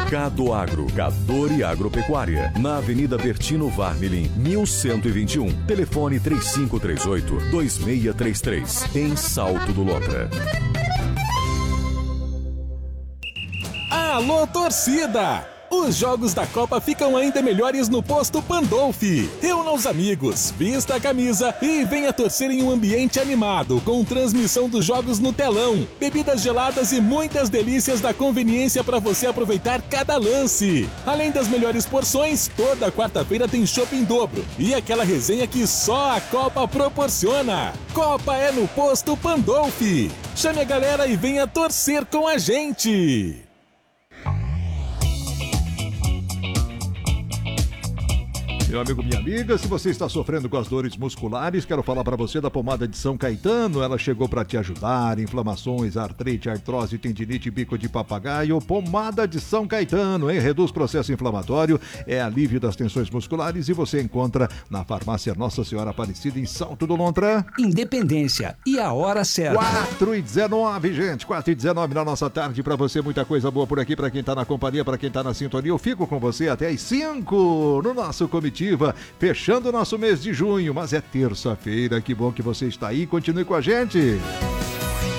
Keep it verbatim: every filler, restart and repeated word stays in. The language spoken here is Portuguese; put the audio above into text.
Cadoagro, Cador e Agropecuária, na Avenida Bertino Varmelin, mil cento e vinte e um. Telefone três cinco três oito, dois seis três três, em Salto do Lontra. Alô, torcida! Os jogos da Copa ficam ainda melhores no posto Pandolfi. Reúna os amigos, vista a camisa e venha torcer em um ambiente animado, com transmissão dos jogos no telão, bebidas geladas e muitas delícias da conveniência para você aproveitar cada lance. Além das melhores porções, toda quarta-feira tem chopp em dobro e aquela resenha que só a Copa proporciona. Copa é no posto Pandolfi. Chame a galera e venha torcer com a gente. Meu amigo, minha amiga, se você está sofrendo com as dores musculares, quero falar para você da pomada de São Caetano. Ela chegou para te ajudar. Inflamações, artrite, artrose, tendinite, bico de papagaio. Pomada de São Caetano, hein? Reduz processo inflamatório, é alívio das tensões musculares e você encontra na farmácia Nossa Senhora Aparecida, em Salto do Lontra. Independência. E a hora certa. quatro e dezenove, gente. quatro e dezenove na nossa tarde. Para você, muita coisa boa por aqui. Para quem tá na companhia, para quem tá na sintonia, eu fico com você até às cinco no nosso comitiva. Fechando o nosso mês de junho, mas é terça-feira, que bom que você está aí, continue com a gente.